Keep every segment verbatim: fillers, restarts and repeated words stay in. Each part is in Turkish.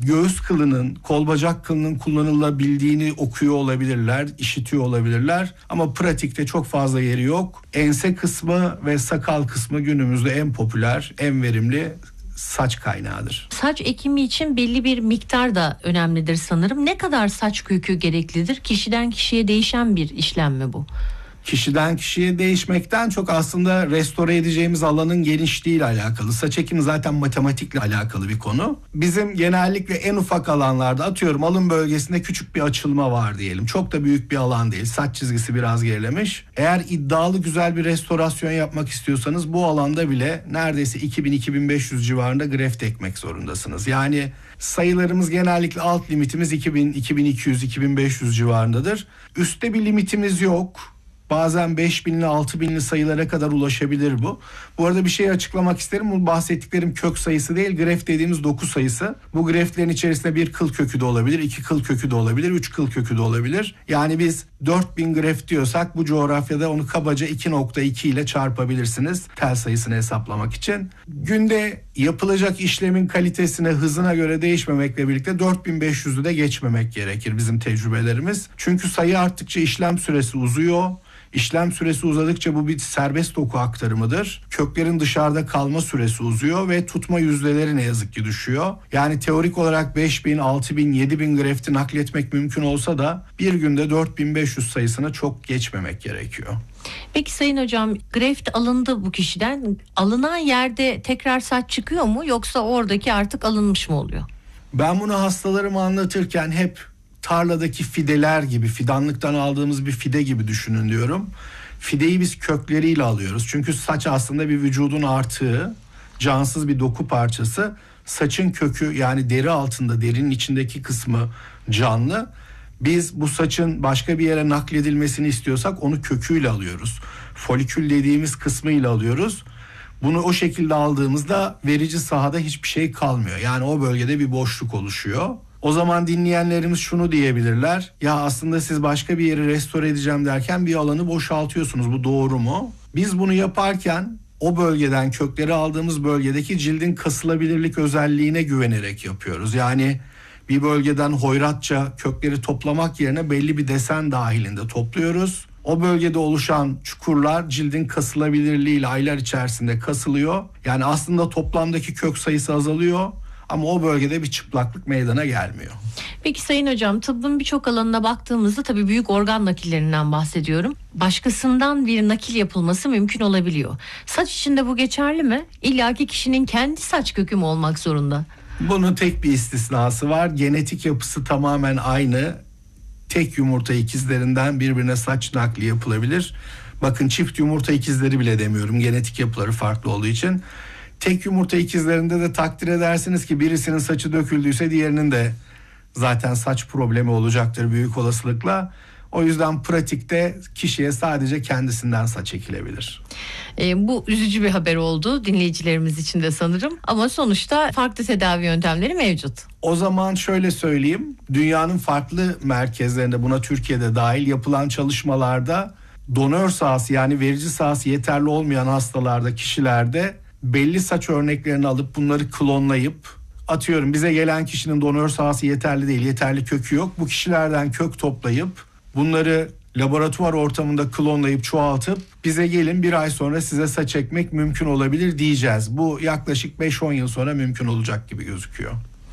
göğüs kılının, kol bacak kılının kullanılabildiğini okuyor olabilirler, işitiyor olabilirler. Ama pratikte çok fazla yeri yok. Ense kısmı ve sakal kısmı günümüzde en popüler, en verimli saç kaynağıdır. Saç ekimi için belli bir miktar da önemlidir sanırım. Ne kadar saç kökü gereklidir? Kişiden kişiye değişen bir işlem mi bu? Kişiden kişiye değişmekten çok aslında restore edeceğimiz alanın genişliğiyle alakalı. Saç ekimi zaten matematikle alakalı bir konu. Bizim genellikle en ufak alanlarda, atıyorum alın bölgesinde küçük bir açılma var diyelim. Çok da büyük bir alan değil. Saç çizgisi biraz gerilemiş. Eğer iddialı güzel bir restorasyon yapmak istiyorsanız bu alanda bile neredeyse iki bin iki bin beş yüz civarında greft ekmek zorundasınız. Yani sayılarımız genellikle alt limitimiz iki bin, iki bin iki yüz, iki bin beş yüz civarındadır. Üstte bir limitimiz yok. Bazen beş binli altı binli sayılara kadar ulaşabilir bu. Bu arada bir şey açıklamak isterim. Bu bahsettiklerim kök sayısı değil, greft dediğimiz doku sayısı. Bu greftlerin içerisinde bir kıl kökü de olabilir, iki kıl kökü de olabilir, üç kıl kökü de olabilir. Yani biz dört bin greft diyorsak bu coğrafyada onu kabaca iki nokta iki ile çarpabilirsiniz tel sayısını hesaplamak için. Günde yapılacak işlemin kalitesine, hızına göre değişmemekle birlikte dört bin beş yüzü de geçmemek gerekir bizim tecrübelerimiz. Çünkü sayı arttıkça işlem süresi uzuyor. İşlem süresi uzadıkça bu bir serbest doku aktarımıdır. Köklerin dışarıda kalma süresi uzuyor ve tutma yüzdeleri ne yazık ki düşüyor. Yani teorik olarak beş bin, altı bin, yedi bin grefti nakletmek mümkün olsa da bir günde dört bin beş yüz sayısına çok geçmemek gerekiyor. Peki Sayın Hocam, greft alındı bu kişiden. Alınan yerde tekrar saç çıkıyor mu, yoksa oradaki artık alınmış mı oluyor? Ben bunu hastalarıma anlatırken hep tarladaki fideler gibi, fidanlıktan aldığımız bir fide gibi düşünün diyorum. Fideyi biz kökleriyle alıyoruz. Çünkü saç aslında bir vücudun artığı, cansız bir doku parçası. Saçın kökü, yani deri altında, derinin içindeki kısmı canlı. Biz bu saçın başka bir yere nakledilmesini istiyorsak onu köküyle alıyoruz. Folikül dediğimiz kısmıyla alıyoruz. Bunu o şekilde aldığımızda verici sahada hiçbir şey kalmıyor. Yani o bölgede bir boşluk oluşuyor. O zaman dinleyenlerimiz şunu diyebilirler: ya aslında siz başka bir yeri restore edeceğim derken bir alanı boşaltıyorsunuz, bu doğru mu? Biz bunu yaparken o bölgeden, kökleri aldığımız bölgedeki cildin kasılabilirlik özelliğine güvenerek yapıyoruz. Yani bir bölgeden hoyratça kökleri toplamak yerine belli bir desen dahilinde topluyoruz. O bölgede oluşan çukurlar cildin kasılabilirliğiyle aylar içerisinde kasılıyor. Yani aslında toplamdaki kök sayısı azalıyor ama o bölgede bir çıplaklık meydana gelmiyor. Peki Sayın Hocam, tıbbın birçok alanına baktığımızda tabii büyük organ nakillerinden bahsediyorum. Başkasından bir nakil yapılması mümkün olabiliyor. Saç için de bu geçerli mi? İlla ki kişinin kendi saç kökü mü olmak zorunda? Bunun tek bir istisnası var. Genetik yapısı tamamen aynı. Tek yumurta ikizlerinden birbirine saç nakli yapılabilir. Bakın, çift yumurta ikizleri bile demiyorum, genetik yapıları farklı olduğu için. Tek yumurta ikizlerinde de takdir edersiniz ki birisinin saçı döküldüyse diğerinin de zaten saç problemi olacaktır büyük olasılıkla. O yüzden pratikte kişiye sadece kendisinden saç ekilebilir. E, bu üzücü bir haber oldu dinleyicilerimiz için de sanırım. Ama sonuçta farklı tedavi yöntemleri mevcut. O zaman şöyle söyleyeyim. Dünyanın farklı merkezlerinde, buna Türkiye'de dahil, yapılan çalışmalarda donör sahası, yani verici sahası yeterli olmayan hastalarda, kişilerde belli saç örneklerini alıp bunları klonlayıp, atıyorum bize gelen kişinin donör sahası yeterli değil, yeterli kökü yok. Bu kişilerden kök toplayıp bunları laboratuvar ortamında klonlayıp çoğaltıp bize gelin bir ay sonra size saç ekmek mümkün olabilir diyeceğiz. Bu yaklaşık beş on yıl sonra mümkün olacak gibi gözüküyor.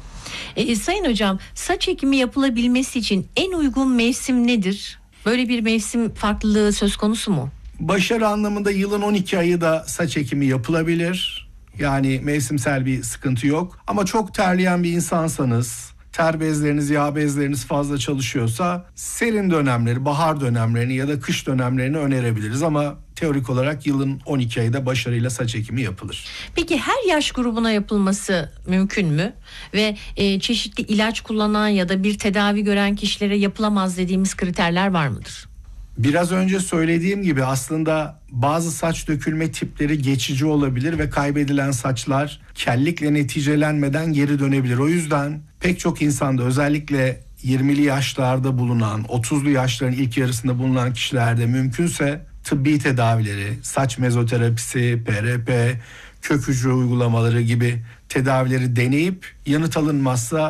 E, Sayın Hocam, saç ekimi yapılabilmesi için en uygun mevsim nedir? Böyle bir mevsim farklılığı söz konusu mu? Başarı anlamında yılın on iki ayı da saç ekimi yapılabilir. Yani mevsimsel bir sıkıntı yok. Ama çok terleyen bir insansanız, ter bezleriniz, yağ bezleriniz fazla çalışıyorsa serin dönemleri, bahar dönemlerini ya da kış dönemlerini önerebiliriz. Ama teorik olarak yılın on iki ayı da başarıyla saç ekimi yapılır. Peki her yaş grubuna yapılması mümkün mü? Ve e, çeşitli ilaç kullanan ya da bir tedavi gören kişilere yapılamaz dediğimiz kriterler var mıdır? Biraz önce söylediğim gibi aslında bazı saç dökülme tipleri geçici olabilir ve kaybedilen saçlar kellikle neticelenmeden geri dönebilir. O yüzden pek çok insanda, özellikle yirmili yaşlarda bulunan, otuzlu yaşların ilk yarısında bulunan kişilerde mümkünse tıbbi tedavileri, saç mezoterapisi, P R P, kök hücre uygulamaları gibi tedavileri deneyip yanıt alınmazsa